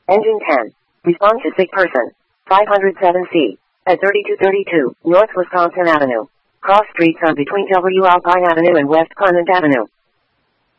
Engine 10. Respond to sick person. 507C. At 3232 North Wisconsin Avenue. Cross streets are between W. Alpine Avenue and West Clement Avenue.